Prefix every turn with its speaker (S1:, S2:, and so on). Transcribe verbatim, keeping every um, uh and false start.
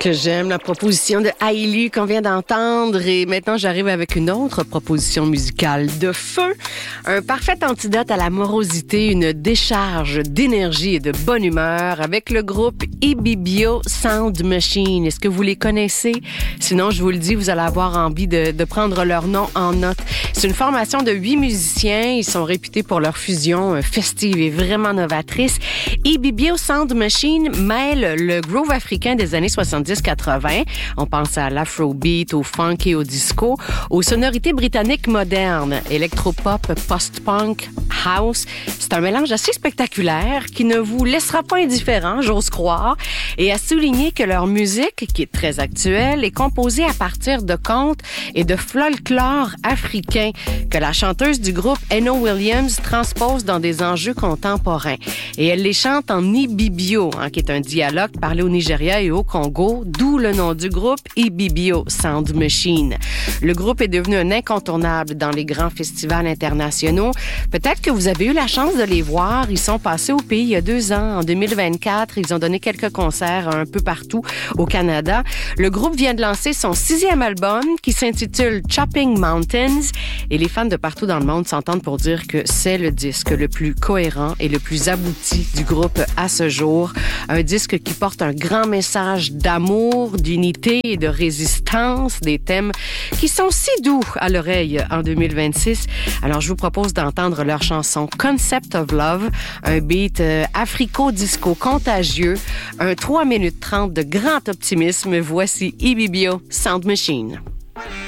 S1: Que j'aime la proposition de Hailey qu'on vient d'entendre et maintenant j'arrive avec une autre proposition musicale de feu. Un parfait antidote à la morosité, une décharge d'énergie et de bonne humeur avec le groupe Ibibio Sound Machine. Est-ce que vous les connaissez? Sinon, je vous le dis, vous allez avoir envie de, de prendre leur nom en note. C'est une formation de huit musiciens. Ils sont réputés pour leur fusion festive et vraiment novatrice. Ibibio Sound Machine mêle le groove africain des années soixante-dix quatre-vingts. On pense à l'afrobeat, au funk et au disco, aux sonorités britanniques modernes, électropop, post-punk, house. C'est un mélange assez spectaculaire qui ne vous laissera pas indifférent, j'ose croire, et à souligner que leur musique, qui est très actuelle, est composée à partir de contes et de folklore africain que la chanteuse du groupe Eno Williams transpose dans des enjeux contemporains. Et elle les chante en Ibibio, hein, qui est un dialecte parlé au Nigeria et au Congo, d'où le nom du groupe Ibibio Sound Machine. Le groupe est devenu un incontournable dans les grands festivals internationaux. Peut-être que vous avez eu la chance de les voir. Ils sont passés au pays il y a deux ans, en deux mille vingt-quatre. Ils ont donné quelques concerts un peu partout au Canada. Le groupe vient de lancer son sixième album qui s'intitule Chopping Mountains et les fans de partout dans le monde s'entendent pour dire que c'est le disque le plus cohérent et le plus abouti du groupe à ce jour. Un disque qui porte un grand message d'amour, d'unité et de résistance, des thèmes qui sont si doux à l'oreille en deux mille vingt-six. Alors, je vous propose d'entendre leur chanson Concept of Love, un beat euh, africo-disco contagieux, un trois minutes trente de grand optimisme. Voici Ibibio Sound Machine.